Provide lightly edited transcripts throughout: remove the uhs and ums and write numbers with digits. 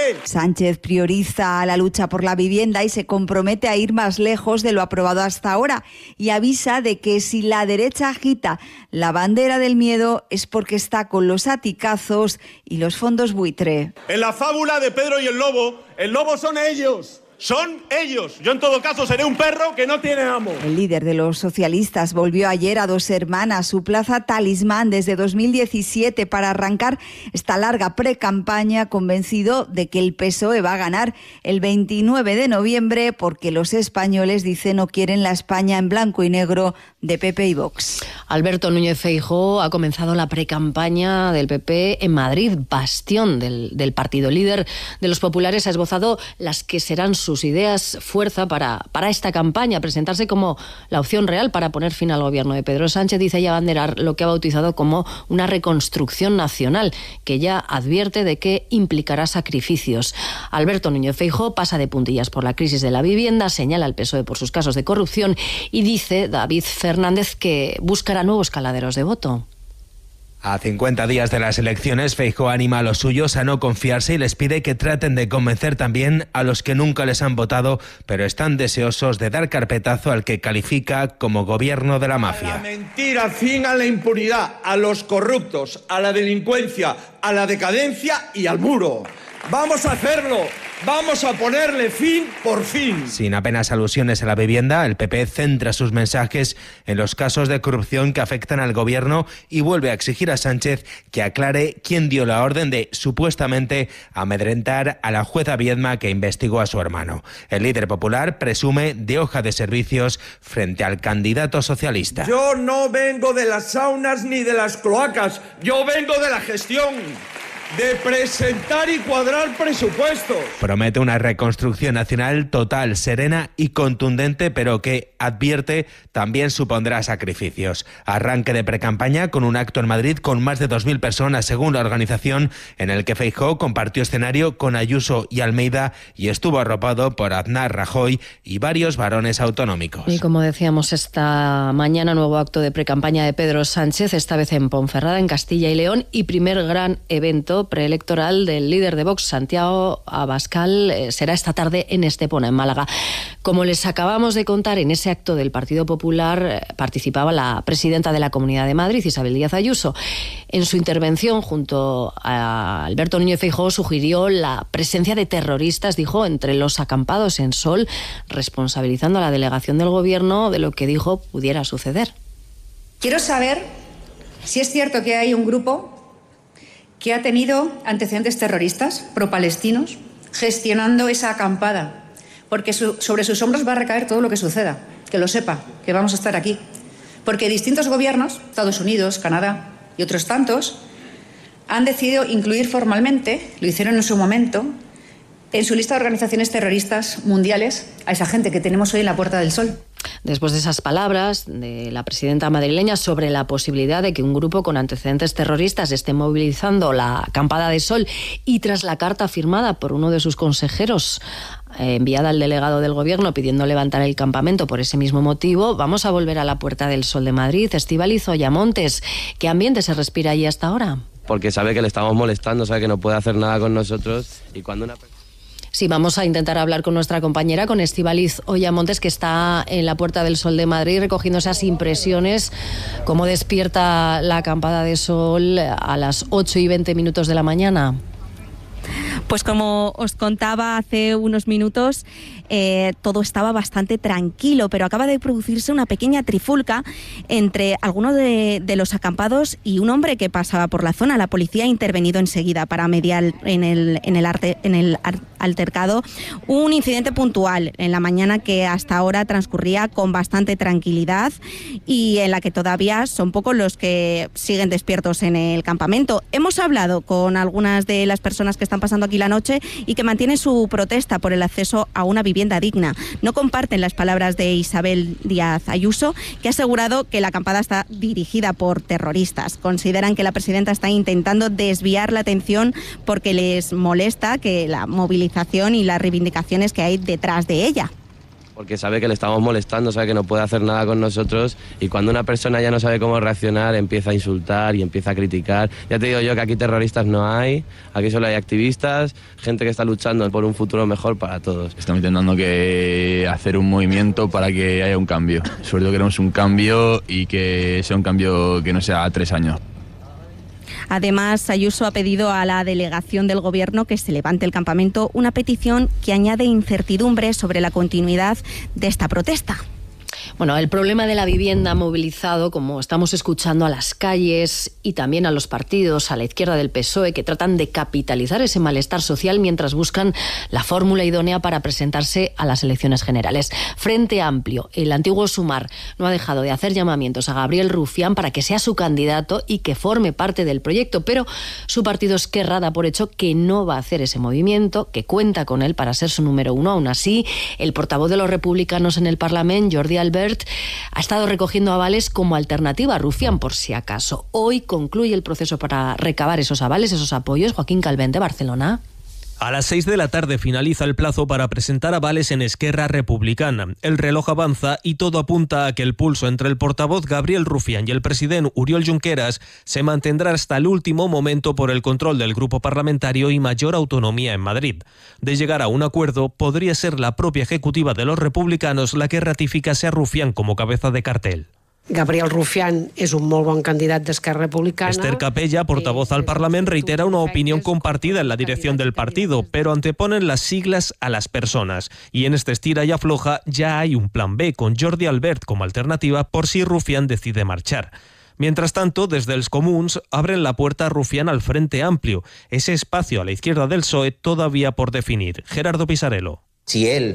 Sánchez prioriza la lucha por la vivienda y se compromete a ir más lejos de lo aprobado hasta ahora y avisa de que si la derecha agita la bandera del miedo es porque está con los aticazos y los fondos buitre. En la fábula de Pedro y el lobo son ellos. Son ellos. Yo en todo caso seré un perro que no tiene amo. El líder de los socialistas volvió ayer a Dos Hermanas, su plaza talismán desde 2017, para arrancar esta larga precampaña, convencido de que el PSOE va a ganar el 29 de noviembre porque los españoles, dice, no quieren la España en blanco y negro de PP y Vox. Alberto Núñez Feijóo ha comenzado la precampaña del PP en Madrid, bastión del partido. Líder de los populares ha esbozado las que serán sus ideas fuerza para esta campaña, presentarse como la opción real para poner fin al gobierno de Pedro Sánchez. Dice ella abanderar lo que ha bautizado como una reconstrucción nacional, que ya advierte de que implicará sacrificios. Alberto Núñez Feijóo pasa de puntillas por la crisis de la vivienda, señala al PSOE por sus casos de corrupción y dice David Fernández que buscará nuevos caladeros de voto. A 50 días de las elecciones, Feijóo anima a los suyos a no confiarse y les pide que traten de convencer también a los que nunca les han votado, pero están deseosos de dar carpetazo al que califica como gobierno de la mafia. A la mentira, fin a la impunidad, a los corruptos, a la delincuencia, a la decadencia y al muro. ¡Vamos a hacerlo! ¡Vamos a ponerle fin por fin! Sin apenas alusiones a la vivienda, el PP centra sus mensajes en los casos de corrupción que afectan al gobierno y vuelve a exigir a Sánchez que aclare quién dio la orden de, supuestamente, amedrentar a la jueza Viedma que investigó a su hermano. El líder popular presume de hoja de servicios frente al candidato socialista. Yo no vengo de las saunas ni de las cloacas, yo vengo de la gestión. De presentar y cuadrar presupuestos. Promete una reconstrucción nacional total, serena y contundente, pero que, advierte, también supondrá sacrificios. Arranque de precampaña con un acto en Madrid con más de 2.000 personas, según la organización, en el que Feijóo compartió escenario con Ayuso y Almeida y estuvo arropado por Aznar, Rajoy y varios varones autonómicos. Y como decíamos esta mañana, nuevo acto de precampaña de Pedro Sánchez, esta vez en Ponferrada, en Castilla y León, y primer gran evento preelectoral del líder de Vox, Santiago Abascal, será esta tarde en Estepona, en Málaga. Como les acabamos de contar, en ese acto del Partido Popular participaba la presidenta de la Comunidad de Madrid, Isabel Díaz Ayuso. En su intervención, junto a Alberto Núñez Feijóo, sugirió la presencia de terroristas, dijo, entre los acampados en Sol, responsabilizando a la delegación del Gobierno de lo que dijo pudiera suceder. Quiero saber si es cierto que hay un grupo que ha tenido antecedentes terroristas pro-palestinos gestionando esa acampada, porque sobre sus hombros va a recaer todo lo que suceda, que lo sepa, que vamos a estar aquí. Porque distintos gobiernos, Estados Unidos, Canadá y otros tantos, han decidido incluir formalmente, lo hicieron en su momento, en su lista de organizaciones terroristas mundiales a esa gente que tenemos hoy en la Puerta del Sol. Después de esas palabras de la presidenta madrileña sobre la posibilidad de que un grupo con antecedentes terroristas esté movilizando la acampada de Sol y tras la carta firmada por uno de sus consejeros enviada al delegado del Gobierno pidiendo levantar el campamento por ese mismo motivo, vamos a volver a la Puerta del Sol de Madrid. Estíbaliz Oyamontes, ¿qué ambiente se respira allí hasta ahora? Porque sabe que le estamos molestando, sabe que no puede hacer nada con nosotros y cuando una persona... Sí, vamos a intentar hablar con nuestra compañera, con Estíbaliz Oyamontes, que está en la Puerta del Sol de Madrid recogiendo esas impresiones, cómo despierta la acampada de Sol a las 8:20 de la mañana. Pues como os contaba hace unos minutos, todo estaba bastante tranquilo, pero acaba de producirse una pequeña trifulca entre algunos de los acampados y un hombre que pasaba por la zona. La policía ha intervenido enseguida para mediar en el altercado. Un incidente puntual en la mañana que hasta ahora transcurría con bastante tranquilidad y en la que todavía son pocos los que siguen despiertos en el campamento. Hemos hablado con algunas de las personas que están pasando aquí la noche y que mantienen su protesta por el acceso a una vivienda digna. No comparten las palabras de Isabel Díaz Ayuso, que ha asegurado que la acampada está dirigida por terroristas. Consideran que la presidenta está intentando desviar la atención porque les molesta que la movilización y las reivindicaciones que hay detrás de ella. Porque sabe que le estamos molestando, sabe que no puede hacer nada con nosotros y cuando una persona ya no sabe cómo reaccionar empieza a insultar y empieza a criticar. Ya te digo yo que aquí terroristas no hay, aquí solo hay activistas, gente que está luchando por un futuro mejor para todos. Estamos intentando hacer un movimiento para que haya un cambio. Sobre todo queremos un cambio y que sea un cambio que no sea a 3 años. Además, Ayuso ha pedido a la delegación del Gobierno que se levante el campamento, una petición que añade incertidumbre sobre la continuidad de esta protesta. Bueno, el problema de la vivienda ha movilizado, como estamos escuchando, a las calles y también a los partidos a la izquierda del PSOE que tratan de capitalizar ese malestar social mientras buscan la fórmula idónea para presentarse a las elecciones generales. Frente Amplio, el antiguo Sumar, no ha dejado de hacer llamamientos a Gabriel Rufián para que sea su candidato y que forme parte del proyecto, pero su partido Esquerra da por hecho que no va a hacer ese movimiento, que cuenta con él para ser su número 1. Aún así, el portavoz de los republicanos en el Parlamento, Jordi Albert, ha estado recogiendo avales como alternativa a Rufián por si acaso. Hoy concluye el proceso para recabar esos avales, esos apoyos. Joaquín Calvent, de Barcelona. A las 6 de la tarde finaliza el plazo para presentar avales en Esquerra Republicana. El reloj avanza y todo apunta a que el pulso entre el portavoz Gabriel Rufián y el presidente Oriol Junqueras se mantendrá hasta el último momento por el control del grupo parlamentario y mayor autonomía en Madrid. De llegar a un acuerdo, podría ser la propia ejecutiva de los republicanos la que ratificase a Rufián como cabeza de cartel. Gabriel Rufián és un molt bon candidat d'Esquerra Republicana. Esther Capella, portavoz al Parlamento, reitera una opinión compartida en la dirección del partido, pero anteponen las siglas a las personas. Y en este estira y afloja ya hay un plan B, con Jordi Albert como alternativa por si Rufián decide marchar. Mientras tanto, desde els Comuns abren la puerta a Rufián al Frente Amplio, ese espacio a la izquierda del PSOE todavía por definir. Gerardo Pisarello. Si él,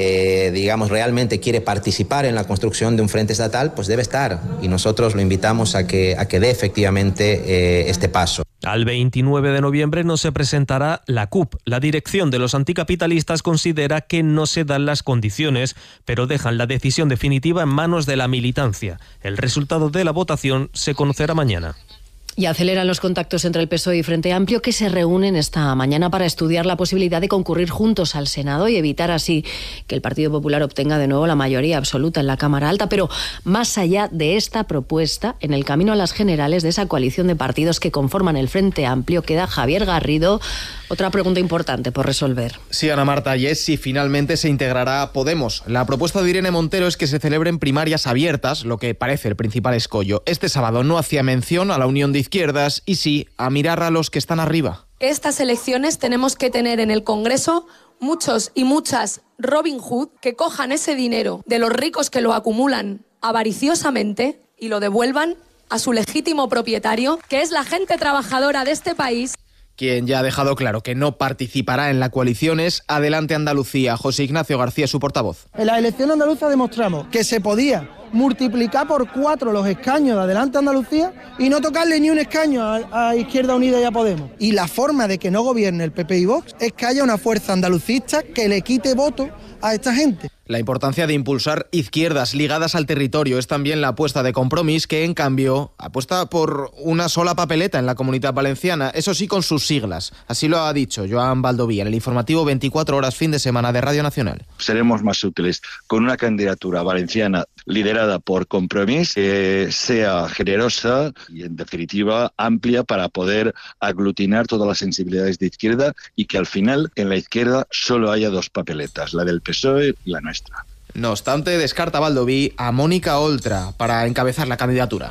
realmente quiere participar en la construcción de un frente estatal, pues debe estar. Y nosotros lo invitamos a que dé efectivamente este paso. Al 29 de noviembre no se presentará la CUP. La dirección de los anticapitalistas considera que no se dan las condiciones, pero dejan la decisión definitiva en manos de la militancia. El resultado de la votación se conocerá mañana. Y aceleran los contactos entre el PSOE y Frente Amplio, que se reúnen esta mañana para estudiar la posibilidad de concurrir juntos al Senado y evitar así que el Partido Popular obtenga de nuevo la mayoría absoluta en la Cámara Alta. Pero más allá de esta propuesta, en el camino a las generales de esa coalición de partidos que conforman el Frente Amplio, queda Javier Garrido. Otra pregunta importante por resolver. Sí, Ana Marta, y es si finalmente se integrará Podemos. La propuesta de Irene Montero es que se celebren primarias abiertas, lo que parece el principal escollo. Este sábado no hacía mención a la unión de izquierdas y sí a mirar a los que están arriba. Estas elecciones tenemos que tener en el Congreso muchos y muchas Robin Hood que cojan ese dinero de los ricos que lo acumulan avariciosamente y lo devuelvan a su legítimo propietario, que es la gente trabajadora de este país. Quien ya ha dejado claro que no participará en la coalición es Adelante Andalucía. José Ignacio García, su portavoz. En la elección andaluza demostramos que se podía multiplicar por 4 los escaños de Adelante Andalucía y no tocarle ni un escaño a Izquierda Unida y a Podemos. Y la forma de que no gobierne el PP y Vox es que haya una fuerza andalucista que le quite voto a esta gente. La importancia de impulsar izquierdas ligadas al territorio es también la apuesta de Compromís, que en cambio apuesta por una sola papeleta en la Comunidad Valenciana, eso sí con sus siglas. Así lo ha dicho Joan Baldoví en el informativo 24 horas fin de semana de Radio Nacional. Seremos más útiles con una candidatura valenciana liderada por Compromís, que sea generosa y en definitiva amplia para poder aglutinar todas las sensibilidades de izquierda y que al final en la izquierda solo haya 2 papeletas, la del PSOE y la nuestra. No obstante, descarta Baldoví a Mónica Oltra para encabezar la candidatura.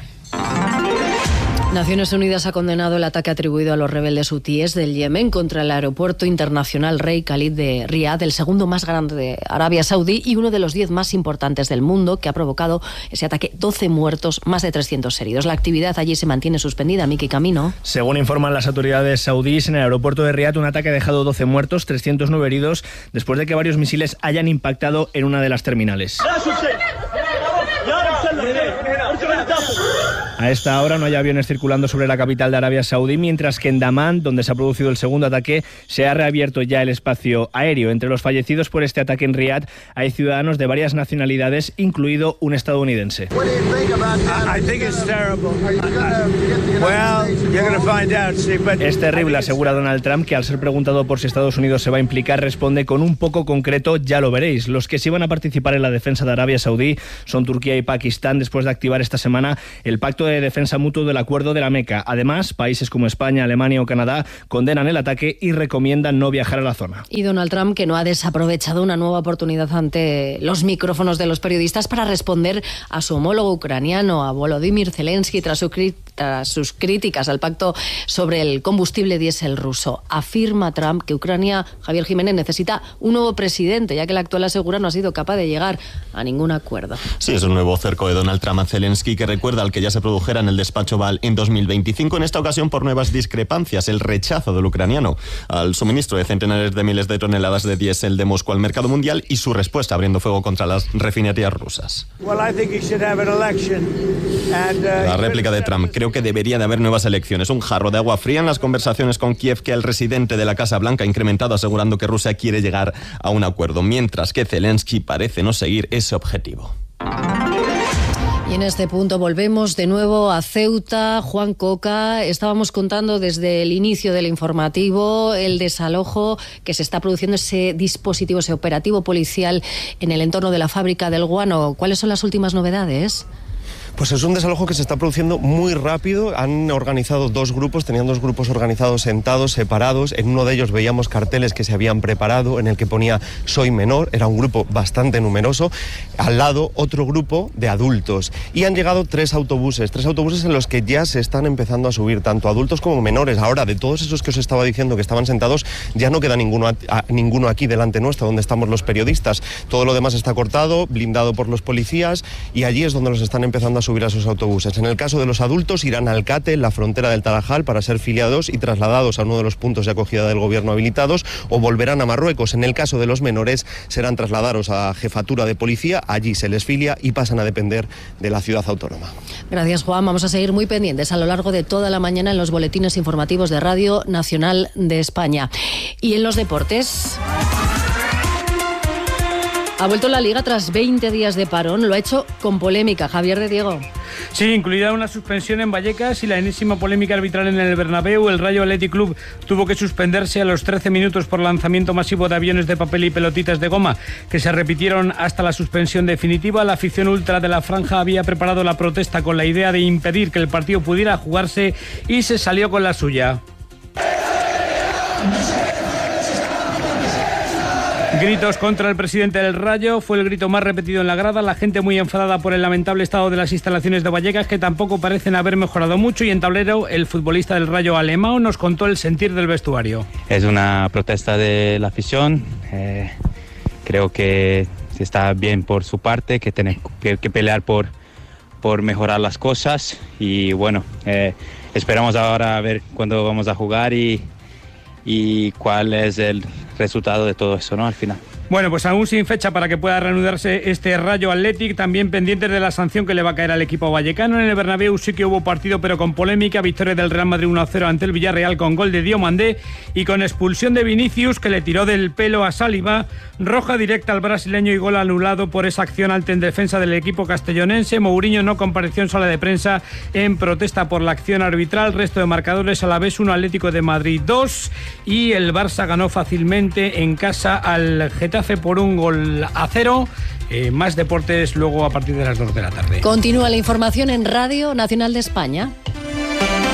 Naciones Unidas ha condenado el ataque atribuido a los rebeldes hutíes del Yemen contra el aeropuerto internacional Rey Khalid de Riad, el segundo más grande de Arabia Saudí y uno de los 10 más importantes del mundo, que ha provocado ese ataque 12 muertos, más de 300 heridos. La actividad allí se mantiene suspendida. Miki Camino. Según informan las autoridades saudíes, en el aeropuerto de Riad un ataque ha dejado 12 muertos, 309 heridos, después de que varios misiles hayan impactado en una de las terminales. A esta hora no hay aviones circulando sobre la capital de Arabia Saudí, mientras que en Damán, donde se ha producido el segundo ataque, se ha reabierto ya el espacio aéreo. Entre los fallecidos por este ataque en Riad hay ciudadanos de varias nacionalidades, incluido un estadounidense. Es terrible, asegura Donald Trump, que al ser preguntado por si Estados Unidos se va a implicar, responde con un poco concreto: ya lo veréis. Los que sí van a participar en la defensa de Arabia Saudí son Turquía y Pakistán, después de activar esta semana el pacto de defensa mutuo del Acuerdo de la Meca. Además, países como España, Alemania o Canadá condenan el ataque y recomiendan no viajar a la zona. Y Donald Trump, que no ha desaprovechado una nueva oportunidad ante los micrófonos de los periodistas para responder a su homólogo ucraniano, a Volodymyr Zelensky, tras sus críticas al pacto sobre el combustible diésel ruso. Afirma Trump que Ucrania, Javier Jiménez, necesita un nuevo presidente, ya que el actual, asegura, no ha sido capaz de llegar a ningún acuerdo. Sí, es un nuevo cerco de Donald Trump a Zelensky, que recuerda al que ya se produjera en el despacho Oval en 2025, en esta ocasión por nuevas discrepancias: el rechazo del ucraniano al suministro de centenares de miles de toneladas de diésel de Moscú al mercado mundial y su respuesta abriendo fuego contra las refinerías rusas. La réplica de Trump: creo que debería de haber nuevas elecciones. Un jarro de agua fría en las conversaciones con Kiev, que el residente de la Casa Blanca ha incrementado, asegurando que Rusia quiere llegar a un acuerdo, mientras que Zelensky parece no seguir ese objetivo. Y en este punto volvemos de nuevo a Ceuta. Juan Coca, estábamos contando desde el inicio del informativo el desalojo que se está produciendo, ese dispositivo, ese operativo policial en el entorno de la fábrica del guano. ¿Cuáles son las últimas novedades? Pues es un desalojo que se está produciendo muy rápido. Han organizado dos grupos, tenían dos grupos organizados sentados, separados. En uno de ellos veíamos carteles que se habían preparado en el que ponía "soy menor", era un grupo bastante numeroso. Al lado otro grupo de adultos. Y han llegado tres autobuses en los que ya se están empezando a subir tanto adultos como menores. Ahora, de todos esos que os estaba diciendo que estaban sentados, ya no queda ninguno aquí delante nuestro, donde estamos los periodistas. Todo lo demás está cortado, blindado por los policías, y allí es donde los están empezando a subir a esos autobuses. En el caso de los adultos, irán a Alcate, en la frontera del Tarajal, para ser filiados y trasladados a uno de los puntos de acogida del gobierno habilitados, o volverán a Marruecos. En el caso de los menores, serán trasladados a jefatura de policía, allí se les filia y pasan a depender de la ciudad autónoma. Gracias, Juan. Vamos a seguir muy pendientes a lo largo de toda la mañana en los boletines informativos de Radio Nacional de España. Y en los deportes... Ha vuelto la Liga tras 20 días de parón. Lo ha hecho con polémica. Javier de Diego. Sí, incluida una suspensión en Vallecas y la enésima polémica arbitral en el Bernabéu. El Rayo Athletic Club tuvo que suspenderse a los 13 minutos por lanzamiento masivo de aviones de papel y pelotitas de goma, que se repitieron hasta la suspensión definitiva. La afición ultra de la franja había preparado la protesta con la idea de impedir que el partido pudiera jugarse y se salió con la suya. Gritos contra el presidente del Rayo, fue el grito más repetido en la grada. La gente muy enfadada por el lamentable estado de las instalaciones de Vallecas, que tampoco parecen haber mejorado mucho. Y en tablero, el futbolista del Rayo, Alemão, nos contó el sentir del vestuario. Es una protesta de la afición. Creo que está bien por su parte, que tiene que pelear por mejorar las cosas. Y bueno, esperamos ahora a ver cuándo vamos a jugar y cuál es el resultado de todo eso, ¿no? Al final. Bueno, pues aún sin fecha para que pueda reanudarse este Rayo Athletic, también pendientes de la sanción que le va a caer al equipo vallecano. En el Bernabéu sí que hubo partido, pero con polémica. Victoria del Real Madrid 1-0 ante el Villarreal, con gol de Diomandé y con expulsión de Vinicius, que le tiró del pelo a Saliba. Roja directa al brasileño y gol anulado por esa acción alta en defensa del equipo castellonense. Mourinho no compareció en sala de prensa en protesta por la acción arbitral. Resto de marcadores: Alavés 1, Atlético de Madrid 2, y el Barça ganó fácilmente en casa al Getafe por 1-0. Más deportes luego a partir de las 2 de la tarde. Continúa la información en Radio Nacional de España.